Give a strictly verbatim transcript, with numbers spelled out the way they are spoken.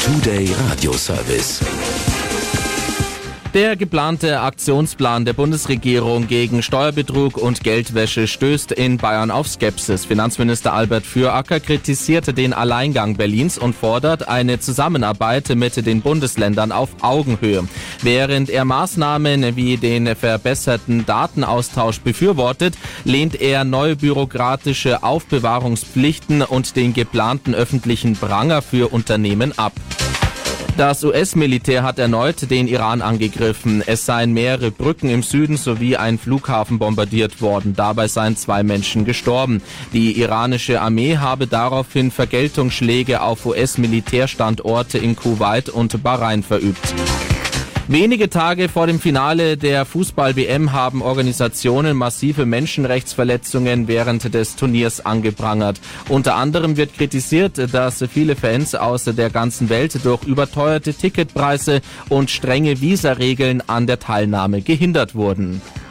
Today Radio Service. Der geplante Aktionsplan der Bundesregierung gegen Steuerbetrug und Geldwäsche stößt in Bayern auf Skepsis. Finanzminister Albert Füracker kritisierte den Alleingang Berlins und fordert eine Zusammenarbeit mit den Bundesländern auf Augenhöhe. Während er Maßnahmen wie den verbesserten Datenaustausch befürwortet, lehnt er neue bürokratische Aufbewahrungspflichten und den geplanten öffentlichen Pranger für Unternehmen ab. Das U S-Militär hat erneut den Iran angegriffen. Es seien mehrere Brücken im Süden sowie ein Flughafen bombardiert worden. Dabei seien zwei Menschen gestorben. Die iranische Armee habe daraufhin Vergeltungsschläge auf U S-Militärstandorte in Kuwait und Bahrain verübt. Wenige Tage vor dem Finale der Fußball-W M haben Organisationen massive Menschenrechtsverletzungen während des Turniers angeprangert. Unter anderem wird kritisiert, dass viele Fans aus der ganzen Welt durch überteuerte Ticketpreise und strenge Visaregeln an der Teilnahme gehindert wurden.